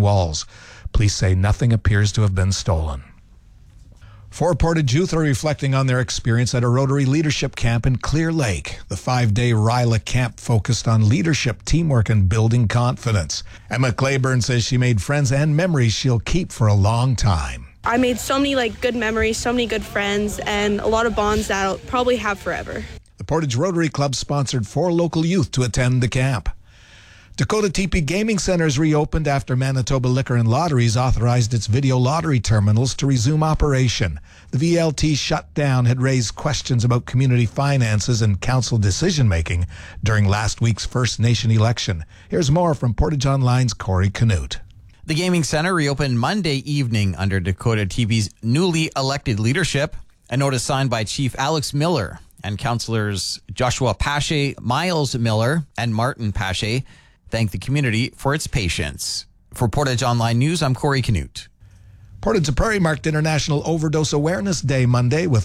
walls. Police say nothing appears to have been stolen. 4 Portage youth are reflecting on their experience at a Rotary Leadership Camp in Clear Lake. The 5-day RILA camp focused on leadership, teamwork, and building confidence. Emma Claiborne says she made friends and memories she'll keep for a long time. I made so many good memories, so many good friends, and a lot of bonds that I'll probably have forever. The Portage Rotary Club sponsored 4 local youth to attend the camp. Dakota Teepee Gaming Centers reopened after Manitoba Liquor and Lotteries authorized its video lottery terminals to resume operation. The VLT shutdown had raised questions about community finances and council decision-making during last week's First Nation election. Here's more from Portage Online's Corey Canute. The Gaming Center reopened Monday evening under Dakota Teepee's newly elected leadership. A notice signed by Chief Alex Miller and councillors Joshua Pache, Miles Miller, and Martin Pache thank the community for its patience. For Portage Online News, I'm Corey Canute. Portage Prairie marked International Overdose Awareness Day Monday with